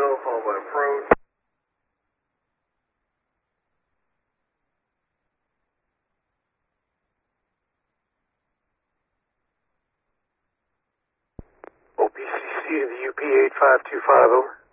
followed by approach. OPCC to the UP 8525, over.